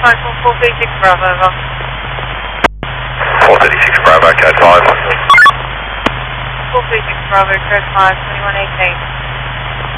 from 436 Bravo, over. 436 Bravo, code 5. 436 Bravo, code 5, 2118.